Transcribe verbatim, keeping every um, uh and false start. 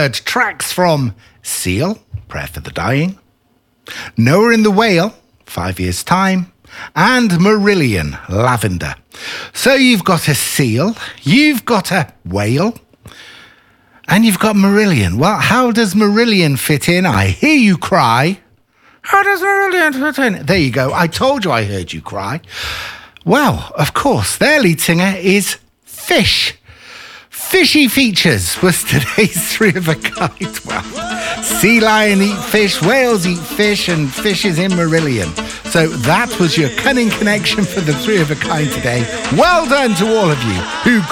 heard tracks from Seal, Prayer for the Dying, Noah and the Whale, Five Years' Time, and Marillion, Lavender. So you've got a seal, you've got a whale, and you've got Marillion. Well, how does Marillion fit in? I hear you cry. How does Marillion fit in? There you go. I told you I heard you cry. Well, of course, their lead singer is Fish. Fishy Features was today's Three of a Kind. Well, sea lion eat fish, whales eat fish, and fish is in Marillion. So that was your cunning connection for the Three of a Kind today. Well done to all of you who